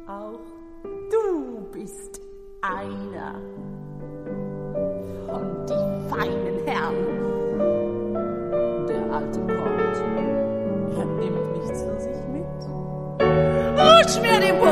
Auch du bist einer von die feinen Herren. Der Alte kommt. Er nimmt mich zu sich mit. Rutsch mir den Boden